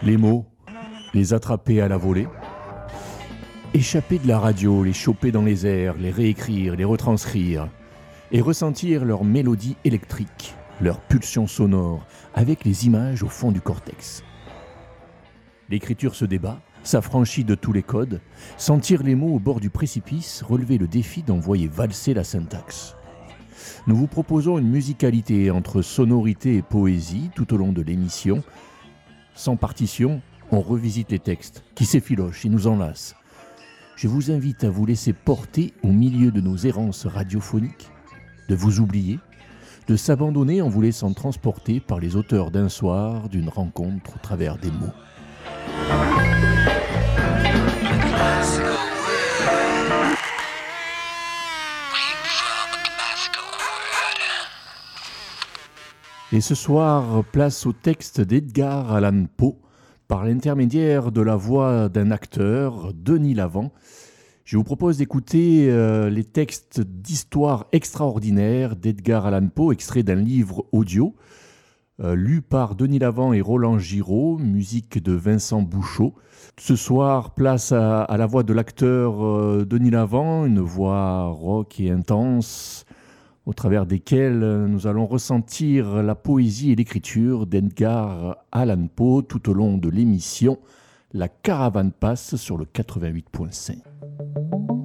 Les mots, les attraper à la volée. Échapper de la radio, les choper dans les airs, les réécrire, les retranscrire. Et ressentir leur mélodie électrique, leur pulsion sonore, avec les images au fond du cortex. L'écriture se débat, s'affranchit de tous les codes, sentir les mots au bord du précipice, relever le défi d'envoyer valser la syntaxe. Nous vous proposons une musicalité entre sonorité et poésie tout au long de l'émission. Sans partition, on revisite les textes qui s'effilochent et nous enlacent. Je vous invite à vous laisser porter au milieu de nos errances radiophoniques, de vous oublier, de s'abandonner en vous laissant transporter par les auteurs d'un soir, d'une rencontre au travers des mots. Et ce soir, place au texte d'Edgar Allan Poe, par l'intermédiaire de la voix d'un acteur, Denis Lavant. Je vous propose d'écouter les textes d'histoires extraordinaires d'Edgar Allan Poe, extraits d'un livre audio, lu par Denis Lavant et Roland Giraud, musique de Vincent Bouchot. Ce soir, place à la voix de l'acteur Denis Lavant, une voix rock et intense, au travers desquelles nous allons ressentir la poésie et l'écriture d'Edgar Allan Poe tout au long de l'émission. La caravane passe sur le 88.5.